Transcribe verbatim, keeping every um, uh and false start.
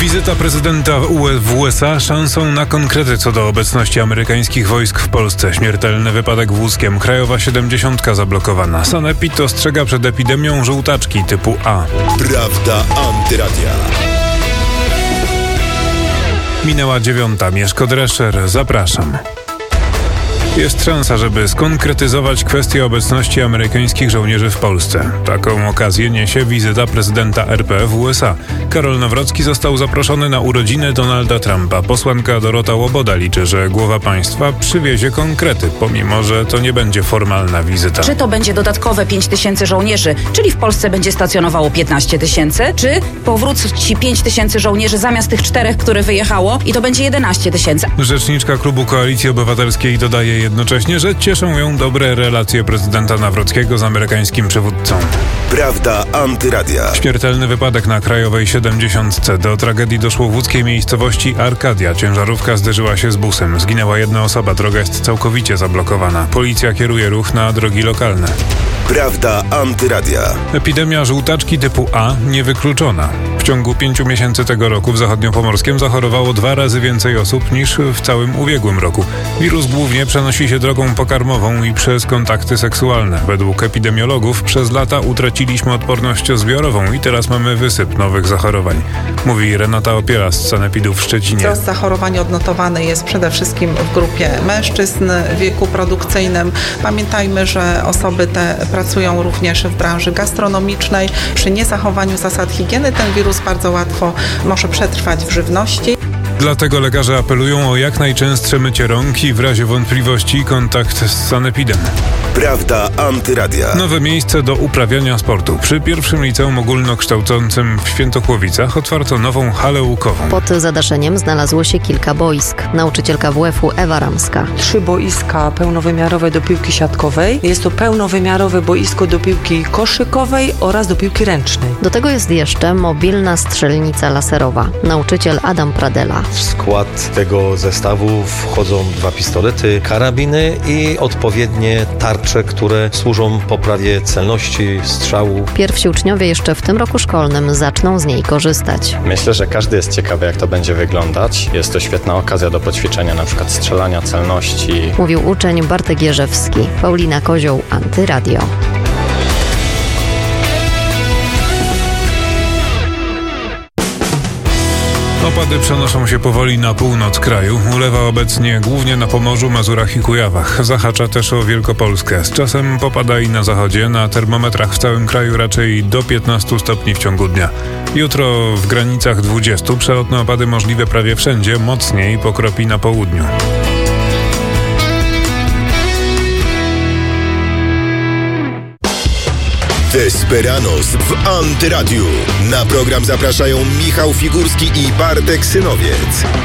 Wizyta prezydenta w U S A szansą na konkrety co do obecności amerykańskich wojsk w Polsce. Śmiertelny wypadek w Łódzkiem. Krajowa siedemdziesiątka zablokowana. Sanepid ostrzega przed epidemią żółtaczki typu A. Prawda Antyradia. Minęła dziewiąta. Mieszko Drescher. Zapraszam. Jest szansa, żeby skonkretyzować kwestię obecności amerykańskich żołnierzy w Polsce. Taką okazję niesie wizyta prezydenta R P w U S A. Karol Nawrocki został zaproszony na urodziny Donalda Trumpa. Posłanka Dorota Łoboda liczy, że głowa państwa przywiezie konkrety, pomimo że to nie będzie formalna wizyta. Czy to będzie dodatkowe pięć tysięcy żołnierzy, czyli w Polsce będzie stacjonowało piętnaście tysięcy, czy powróci pięć tysięcy żołnierzy zamiast tych czterech, które wyjechało i to będzie jedenaście tysięcy. Rzeczniczka klubu Koalicji Obywatelskiej dodaje jednocześnie, że cieszą ją dobre relacje prezydenta Nawrockiego z amerykańskim przywódcą. Prawda Antyradia. Śmiertelny wypadek na Krajowej siedemdziesiątce. Do tragedii doszło w łódzkiej miejscowości Arkadia. Ciężarówka zderzyła się z busem. Zginęła jedna osoba. Droga jest całkowicie zablokowana. Policja kieruje ruch na drogi lokalne. Prawda Antyradia. Epidemia żółtaczki typu A niewykluczona. W ciągu pięciu miesięcy tego roku w Zachodniopomorskiem zachorowało dwa razy więcej osób niż w całym ubiegłym roku. Wirus głównie przenosi się drogą pokarmową i przez kontakty seksualne. Według epidemiologów przez lata utraciliśmy odporność zbiorową i teraz mamy wysyp nowych zachorowań. Mówi Renata Opiela z Sanepidu w Szczecinie. Wzrost zachorowań odnotowany jest przede wszystkim w grupie mężczyzn w wieku produkcyjnym. Pamiętajmy, że osoby te pracują również w branży gastronomicznej. Przy niezachowaniu zasad higieny ten wirus bardzo łatwo może przetrwać w żywności. Dlatego lekarze apelują o jak najczęstsze mycie rąk i w razie wątpliwości kontakt z sanepidem. Prawda Antyradia. Nowe miejsce do uprawiania sportu. Przy pierwszym liceum ogólnokształcącym w Świętokłowicach otwarto nową halę łukową. Pod zadaszeniem znalazło się kilka boisk. Nauczycielka W F-u Ewa Ramska. Trzy boiska pełnowymiarowe do piłki siatkowej. Jest to pełnowymiarowe boisko do piłki koszykowej oraz do piłki ręcznej. Do tego jest jeszcze mobilna strzelnica laserowa. Nauczyciel Adam Pradela. W skład tego zestawu wchodzą dwa pistolety, karabiny i odpowiednie tarcze, które służą poprawie celności strzału. Pierwsi uczniowie jeszcze w tym roku szkolnym zaczną z niej korzystać. Myślę, że każdy jest ciekawy, jak to będzie wyglądać. Jest to świetna okazja do poćwiczenia na przykład strzelania, celności. Mówił uczeń Bartek Jerzewski. Paulina Kozioł, Antyradio. Opady przenoszą się powoli na północ kraju. Ulewa obecnie głównie na Pomorzu, Mazurach i Kujawach. Zahacza też o Wielkopolskę. Z czasem popada i na zachodzie. Na termometrach w całym kraju raczej do piętnastu stopni w ciągu dnia. Jutro w granicach dwudziestu. Przelotne opady możliwe prawie wszędzie. Mocniej pokropi na południu. Desperados w Antyradiu. Na program zapraszają Michał Figurski i Bartek Synowiec.